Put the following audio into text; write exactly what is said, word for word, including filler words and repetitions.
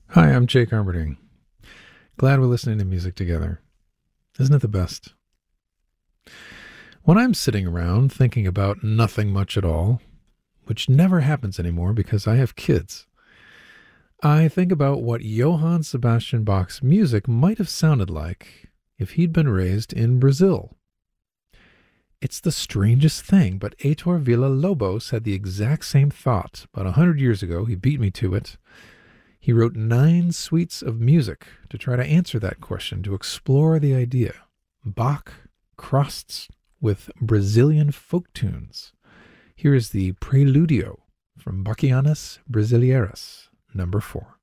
Hi, I'm Jake Armberding. Glad we're listening to music together. Isn't it the best? When I'm sitting around thinking about nothing much at all, which never happens anymore because I have kids, I think about what Johann Sebastian Bach's music might have sounded like if he'd been raised in Brazil. It's the strangest thing, but Heitor Villa-Lobos had the exact same thought. About a hundred years ago, he beat me to it. He wrote nine suites of music to try to answer that question, to explore the idea. Bach crossed with Brazilian folk tunes. Here is the Preludio from Bachianas Brasileiras, number four.